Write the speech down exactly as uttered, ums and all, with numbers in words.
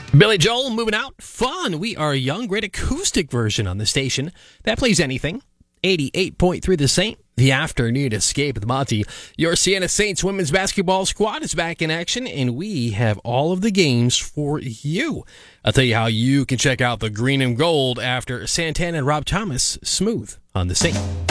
Billy Joel moving out. Fun. We are a young, great acoustic version on the station that plays anything. eighty-eight point three The Saint. The afternoon escape with Monty. Your Siena Saints women's basketball squad is back in action, and we have all of the games for you. I'll tell you how you can check out the green and gold after Santana and Rob Thomas. Smooth on the Saint.